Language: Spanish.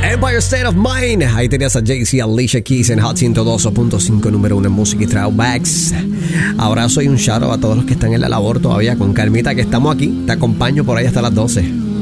Empire State of Mind. Ahí tenías a Jay-Z, Alicia Keys en Hot 102.5, número 1 en música y throwbacks. Abrazo y un shout out a todos los que están en la labor todavía con calmita, que estamos aquí. Te acompaño por ahí hasta las 12.